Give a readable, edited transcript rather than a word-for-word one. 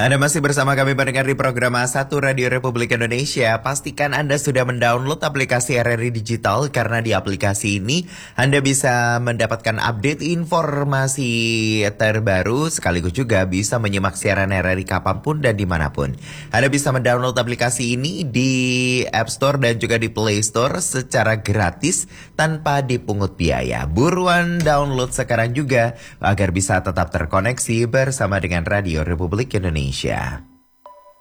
Anda masih bersama kami pendengar di program A1 Radio Republik Indonesia. Pastikan Anda sudah mendownload aplikasi RRI Digital karena di aplikasi ini Anda bisa mendapatkan update informasi terbaru sekaligus juga bisa menyimak siaran RRI kapanpun dan dimanapun. Anda bisa mendownload aplikasi ini di App Store dan juga di Play Store secara gratis tanpa dipungut biaya. Buruan download sekarang juga agar bisa tetap terkoneksi bersama dengan Radio Republik Indonesia.